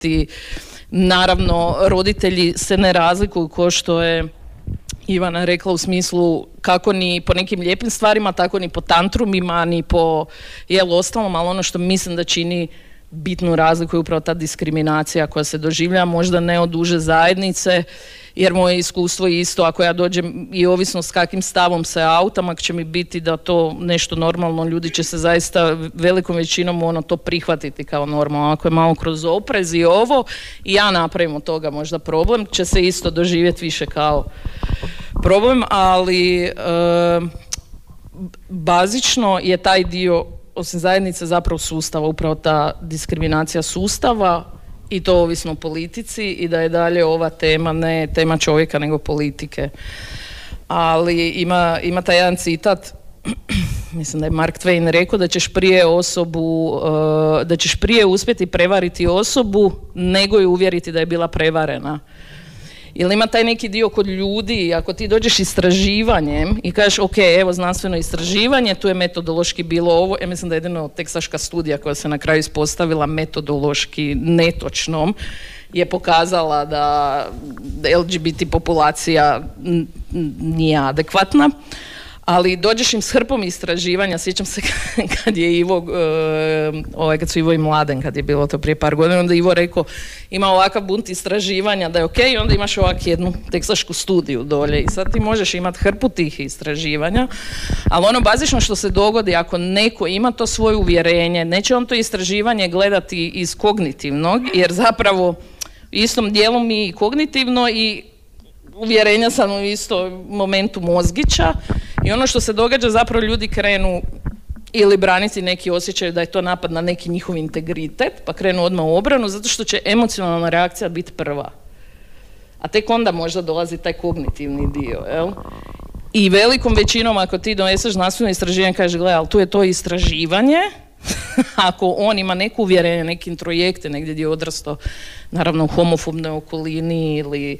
Naravno, roditelji se ne razlikuju, kao što je Ivana rekla, u smislu kako ni po nekim lijepim stvarima, tako ni po tantrumima, ni po ostalom, ali ono što mislim da čini bitnu razliku je upravo ta diskriminacija koja se doživlja, možda ne od uže zajednice, jer moje iskustvo je isto, ako ja dođem i ovisno s kakvim stavom se autamak će mi biti da to nešto normalno, ljudi će se zaista velikom većinom to prihvatiti kao normalno. Ako je malo kroz oprez i ovo, i ja napravim od toga možda problem, će se isto doživjeti više kao problem, ali bazično je taj dio, osim zajednice, zapravo sustava, upravo ta diskriminacija sustava, i to ovisno o politici, i da je dalje ova tema ne tema čovjeka nego politike. Ali ima taj jedan citat, mislim da je Mark Twain rekao da ćeš prije uspjeti prevariti osobu nego je uvjeriti da je bila prevarena. Ili ima taj neki dio kod ljudi, ako ti dođeš istraživanjem i kažeš ok, evo znanstveno istraživanje, tu je metodološki bilo ovo, mislim da je jedino teksaška studija koja se na kraju ispostavila metodološki netočnom, je pokazala da LGBT populacija nije adekvatna. Ali dođeš im s hrpom istraživanja, sjećam se kad je Ivo, kad su Ivo i Mladen, kad je bilo to prije par godina, onda Ivo rekao ima ovakav bunt istraživanja da je ok, i onda imaš ovak jednu teksašku studiju dolje i sad ti možeš imati hrpu tih istraživanja, ali bazično što se dogodi ako neko ima to svoje uvjerenje, neće on to istraživanje gledati iz kognitivnog, jer zapravo u istom dijelu mi i kognitivno i uvjerenja sam u istom momentu mozgića, i ono što se događa, zapravo ljudi krenu ili braniti neki osjećaj da je to napad na neki njihov integritet, pa krenu odmah u obranu, zato što će emocionalna reakcija biti prva. A tek onda možda dolazi taj kognitivni dio, jel? I velikom većinom ako ti doneseš znanstveno istraživanje, kaže gledaj, ali tu je to istraživanje, ako on ima neko uvjerenje, neki introjekte, negdje gdje je odrastao, naravno u homofobnoj okolini ili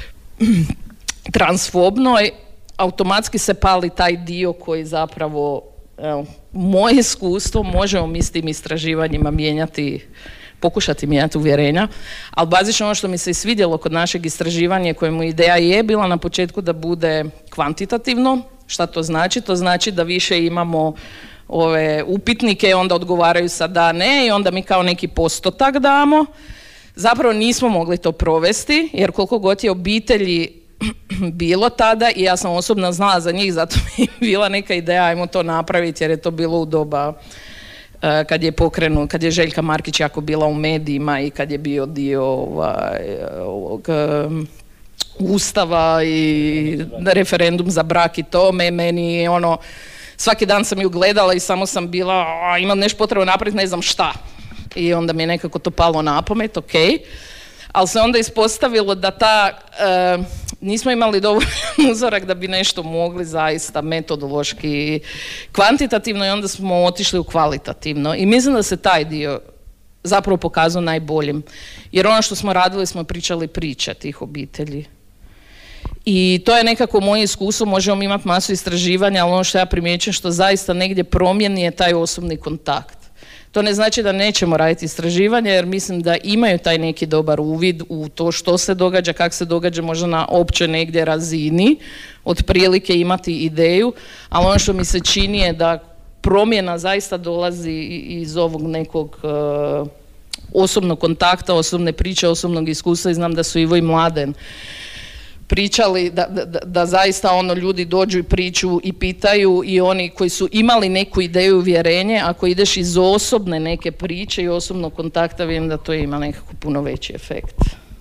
transfobnoj, automatski se pali taj dio koji zapravo, moje iskustvo, možemo mi s tim istraživanjima pokušati mijenjati uvjerenja, ali bazično ono što mi se svidjelo kod našeg istraživanja, kojemu ideja je bila na početku da bude kvantitativno. Šta to znači? To znači da više imamo ove upitnike, onda odgovaraju sa da, ne, i onda mi kao neki postotak damo. Zapravo nismo mogli to provesti, jer koliko god je obitelji bilo tada, i ja sam osobno znala za njih, zato mi je bila neka ideja, ajmo to napraviti, jer je to bilo u doba kad je Željka Markić jako bila u medijima i kad je bio dio ovog Ustava i referendum za brak i to, meni svaki dan sam ju gledala i samo sam bila, imam nešto potrebno napraviti, ne znam šta. I onda mi je nekako to palo na pamet, ok. Ali se onda ispostavilo da nismo imali dovoljan uzorak da bi nešto mogli zaista metodološki kvantitativno, i onda smo otišli u kvalitativno. I mislim da se taj dio zapravo pokazao najboljim. Jer ono što smo radili, smo pričali priče tih obitelji. I to je nekako moje iskustvo, možemo imati masu istraživanja, ali ono što ja primjećujem što zaista negdje promijeni je taj osobni kontakt. To ne znači da nećemo raditi istraživanje, jer mislim da imaju taj neki dobar uvid u to što se događa, kako se događa, možda na općoj negdje razini, otprilike imati ideju, ali ono što mi se čini je da promjena zaista dolazi iz ovog nekog osobnog kontakta, osobne priče, osobnog iskustva, i znam da su Ivo i Mladen pričali da zaista ljudi dođu i priču i pitaju, i oni koji su imali neku ideju i uvjerenje, ako ideš iz osobne neke priče i osobnog kontakta, vidim da to ima nekako puno veći efekt.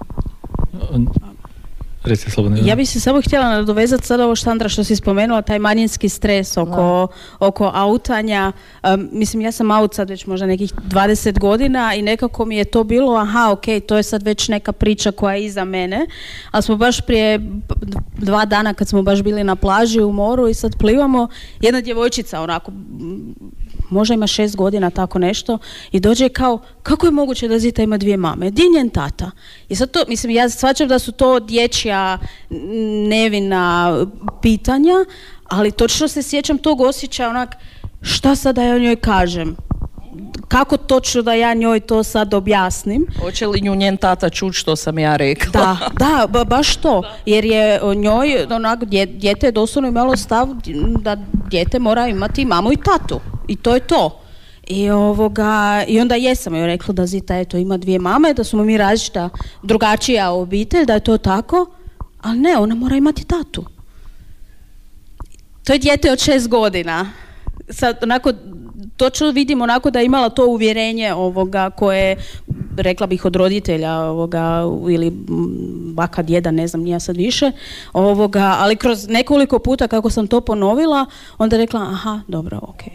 Ja bih se samo htjela nadovezati sada ovo Sandra što si spomenula, taj manjinski stres oko autanja. Mislim, ja sam aut sad već možda nekih 20 godina i nekako mi je to bilo, aha, ok, to je sad već neka priča koja je iza mene, ali smo baš prije 2 dana kad smo baš bili na plaži u moru i sad plivamo, jedna djevojčica onako, možda ima 6 godina, tako nešto, i dođe kao, kako je moguće da Zita ima 2 mame? Di je njen tata? I sad to, mislim, ja shvaćam da su to dječja nevina pitanja, ali točno se sjećam tog osjećaja, onak, šta sad da ja njoj kažem? kako točno da ja njoj to sad objasnim. Hoće li nju njen tata čuti što sam ja rekla? Baš to. Jer je njoj, onako, dijete je doslovno imalo stav da dijete mora imati mamu i tatu. I to je to. I onda jesam joj rekla da Zita eto ima 2 mame, da smo mi različita, drugačija obitelj, da je to tako, ali ne, ona mora imati tatu. To je dijete od 6 godina. Sad onako točno vidim onako da je imala to uvjerenje koje, rekla bih, od roditelja ili baka, djeda, ne znam, nije sad više, ali kroz nekoliko puta kako sam to ponovila, onda je rekla aha, dobro, okej.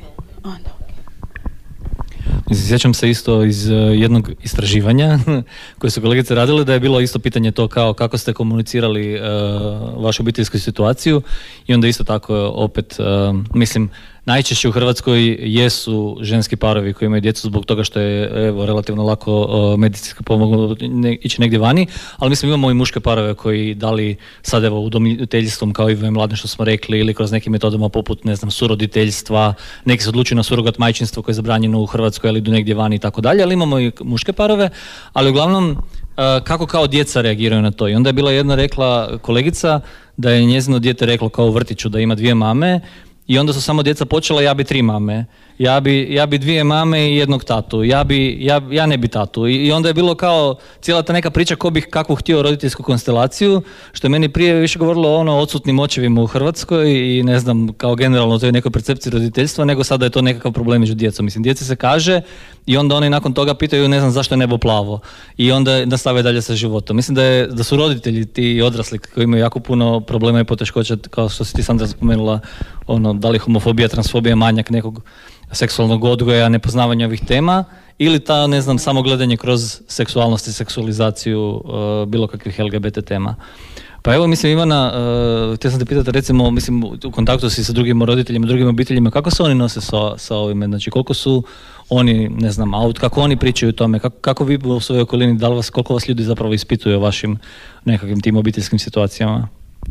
Sjećam se isto iz jednog istraživanja koje su kolegice radile, da je bilo isto pitanje to kao kako ste komunicirali vašu obiteljsku situaciju i onda isto tako opet, mislim, najčešće u Hrvatskoj jesu ženski parovi koji imaju djecu zbog toga što je relativno lako medicinski pomoglo ići negdje vani, ali mislim imamo i muške parove koji dali sad udomiteljstvom kao i mladne što smo rekli ili kroz nekim metodama poput ne znam suroditeljstva, neki se odlučuju na surogat majčinstvo koje je zabranjeno u Hrvatskoj ali idu negdje vani i tako dalje, ali imamo i muške parove, ali uglavnom kako kao djeca reagiraju na to. I onda je bila jedna rekla kolegica da je njezino dijete reklo kao u vrtiću da ima 2 mame. I onda su samo djeca počela, ja bi 3 mame, ja bi 2 mame i jednog tatu, ja ne bi tatu. I onda je bilo kao cijela ta neka priča ko bih kakvu htio roditeljsku konstelaciju, što je meni prije više govorilo o odsutnim očevima u Hrvatskoj i ne znam, kao generalno toj nekoj percepciji roditeljstva, nego sada je to nekakav problem među djecom. Mislim, djeci se kaže i onda oni nakon toga pitaju ne znam zašto je nebo plavo i onda nastave dalje sa životom. Mislim da su roditelji ti odrasli koji imaju jako puno problema i poteškoća, kao što si ti Sandra spomenula, da li homofobija, transfobija, manjak nekog seksualnog odgoja, nepoznavanja ovih tema ili ta, ne znam, samo gledanje kroz seksualnost i seksualizaciju bilo kakvih LGBT tema. Pa evo, mislim, Ivana, htio sam te pitati, recimo, mislim, u kontaktu si sa drugim roditeljima, drugim obiteljima, kako se oni nose sa ovime? Znači, koliko su oni, ne znam, kako oni pričaju o tome? Kako vi u svojoj okolini, koliko vas ljudi zapravo ispituju o vašim nekakvim tim obiteljskim situacijama?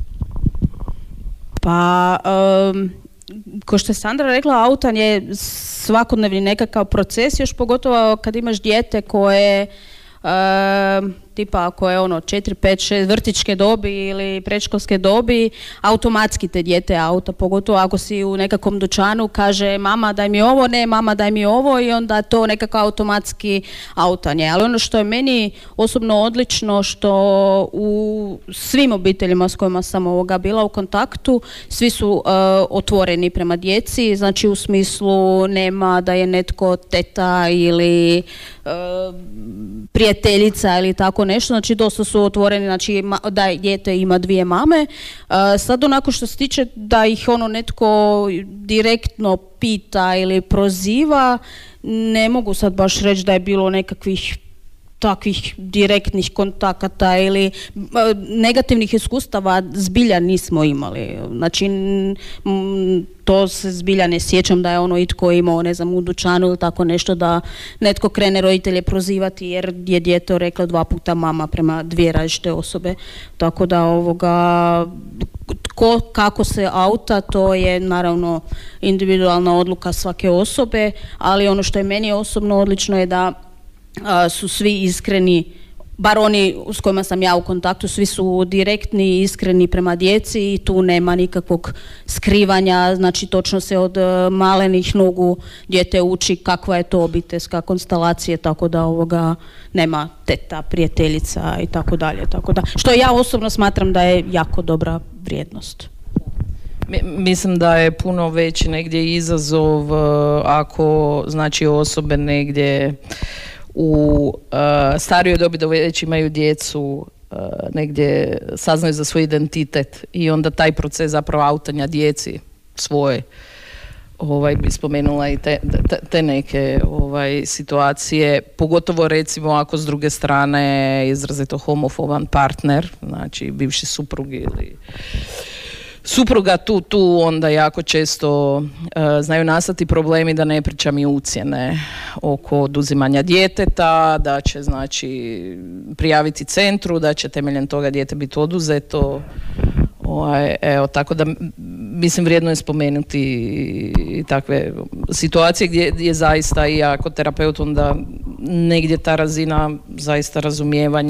Pa, ko što je Sandra rekla, autan je svakodnevni nekakav proces, još pogotovo kad imaš dijete koje tipa ako je 4, 5, 6 vrtićke dobi ili predškolske dobi, automatski te dijete auta, pogotovo ako si u nekakvom dućanu, kaže mama daj mi ovo, ne mama daj mi ovo i onda to nekako automatski autanje. Ali ono što je meni osobno odlično, što u svim obiteljima s kojima sam bila u kontaktu, svi su otvoreni prema djeci, znači u smislu nema da je netko teta ili prijateljica ili tako nešto, znači dosta su otvoreni, znači da dijete ima 2 mame. Sad onako što se tiče da ih netko direktno pita ili proziva, ne mogu sad baš reći da je bilo nekakvih takvih direktnih kontakata ili negativnih iskustava zbilja nismo imali. Znači, to se zbilja ne sjećam da je itko imao, ne znam, u dućanu ili tako nešto da netko krene roditelje prozivati jer je dijete rekla 2 puta mama prema 2 različite osobe. Tako da kako se auta, to je naravno individualna odluka svake osobe, ali ono što je meni osobno odlično je da su svi iskreni, bar oni s kojima sam ja u kontaktu, svi su direktni i iskreni prema djeci i tu nema nikakvog skrivanja, znači točno se od malenih nogu dijete uči kakva je to obiteljska konstelacija, tako da nema teta, prijateljica i tako dalje. Što ja osobno smatram da je jako dobra vrijednost. Mislim da je puno veći negdje izazov ako znači osobe negdje u starijoj dobi da već imaju djecu negdje saznaju za svoj identitet i onda taj proces zapravo autanja djeci svoje bi spomenula i te neke situacije, pogotovo recimo ako s druge strane izrazito homofoban partner, znači bivši suprug ili supruga, tu onda jako često znaju nastati problemi, da ne pričam i ucjene oko oduzimanja djeteta, da će znači prijaviti centru, da će temeljem toga dijete biti oduzeto. Tako da mislim vrijedno je spomenuti i takve situacije gdje zaista i ja kao terapeut onda negdje ta razina zaista razumijevanja